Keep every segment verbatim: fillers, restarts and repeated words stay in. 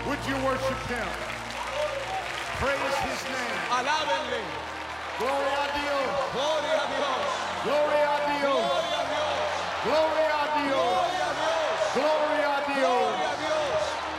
Would you worship him? Praise his name. Alábenle. Gloria a Dios. Gloria a Dios. Gloria a Dios. Gloria a Dios. Gloria a Dios. Gloria a Dios. Gloria a Dios. Gloria a Dios.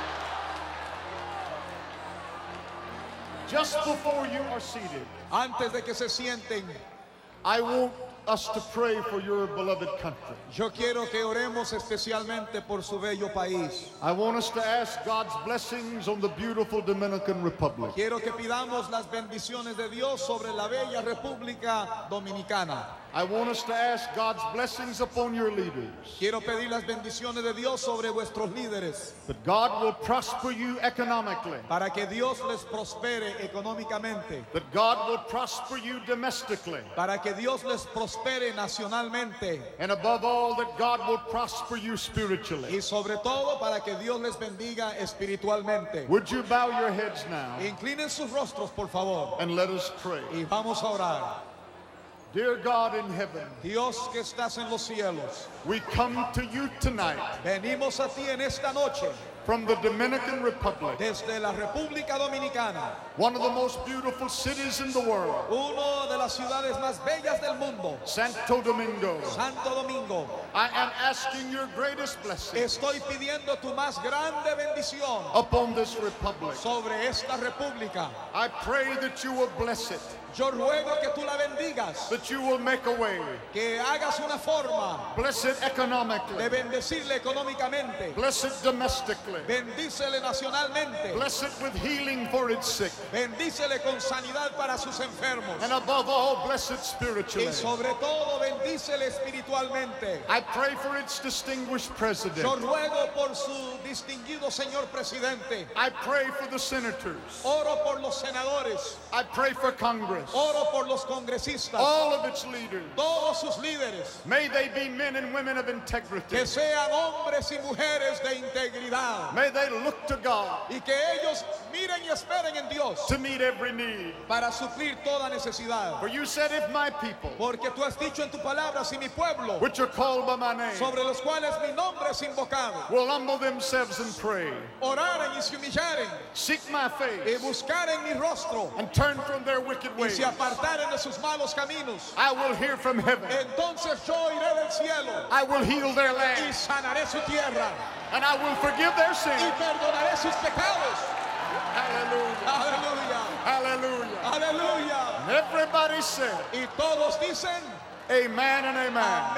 Just before you are seated, Antes de que se sienten, I want us to pray for your beloved country. yo quiero que oremos especialmente por su bello país. I want us to ask God's blessings on the beautiful Dominican Republic. Quiero que pidamos las bendiciones de Dios sobre la bella República Dominicana. I want us to ask God's blessings upon your leaders, Quiero pedir las bendiciones de Dios sobre vuestros líderes, that God will prosper you economically, para que Dios les prospere económicamente, that God will prosper you domestically, para que Dios les prospere nacionalmente and above all, that God will prosper you spiritually. y sobre todo para que Dios les bendiga espiritualmente. Would you bow your heads now Inclinen sus rostros, por favor, and let us pray? y vamos a orar. Dear God in heaven, Dios que estás en los cielos, we come to you tonight venimos a ti en esta noche from the Dominican Republic, desde la República Dominicana, one of the most beautiful cities in the world, una de las ciudades más bellas del mundo, Santo Domingo. Santo Domingo. I am asking your greatest blessing Estoy pidiendo tu más grande bendición upon this republic. sobre esta república. I pray that you will bless it, Yo ruego que tú la bendigas, that you will make a way, que hagas una forma bless it de economically, bendecirle económicamente, bless it domestically, bendícele nacionalmente, bless it with healing for its sick, bendícele con sanidad para sus enfermos and above all, bless it y spiritually. sobre todo bendícele espiritualmente. I pray for its distinguished Yo president. ruego por su distinguido señor presidente, I pray for the senators. oro por los senadores, I pray for Congress, oro por los congresistas, all of its leaders. todos sus líderes, May they be men and women of integrity. que sean hombres y mujeres de integridad May they look to God y que ellos miren y esperen en Dios to meet every need. para suplir toda necesidad. For you said, if my people, Porque tú has dicho en tu palabra, si mi pueblo, which are called by my name, sobre los cuales mi nombre es invocado, will humble themselves and pray, oraren y se humillaren seek my y face, buscaren mi rostro and turn from their wicked y ways, se apartaren de sus malos caminos, I will hear from heaven. entonces yo iré del cielo I will heal their y land, sanaré su tierra and I will forgive their y sins. perdonaré sus pecados. Hallelujah. Aleluya, Hallelujah. aleluya. And everybody said, Y todos dicen, amen and amen.